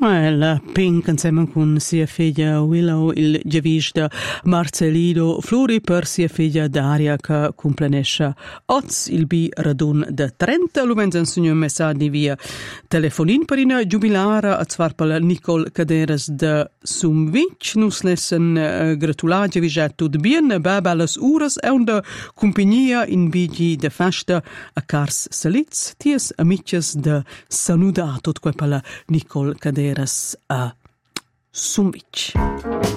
La Pink insieme con sia figlia Willow, il giavisch da Marcelino Flori per sia figlia Daria che complenesce oz il bi radun da 30. Luvenza un signor messaggi via telefonin per in giubilara a zvarpal Nicol Caderas da Sumvic. Nus lessen gratulare giavisch tut bien, bebeles uras e una compagnia in vigi de festa a Cars Salitz, ties amiches da saluda tot quella Nicol Caderas a Sumvic.